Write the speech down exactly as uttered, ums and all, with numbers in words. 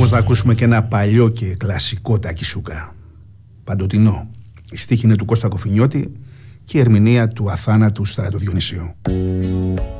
όμως να ακούσουμε και ένα παλιό και κλασικό Τάκη Σούκα. Παντοτινό. Η στίχη είναι του Κώστα Κοφινιώτη και η ερμηνεία του αθάνατου Στράτου Διονυσίου.